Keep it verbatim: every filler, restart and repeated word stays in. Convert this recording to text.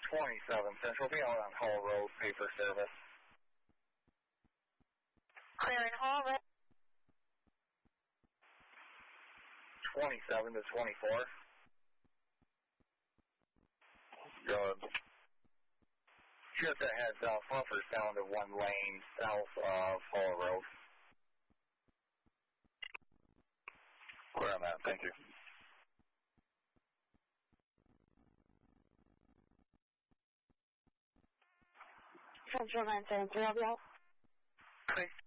twenty-seven Central, be out on Hall Road, paper service. Clearing Hall Road. twenty-seven to twenty-four. Good. Just a heads up, buffer's down to one lane south of Hall Road. Clear on that, thank you. Central nine seven three, I'll be out. Okay.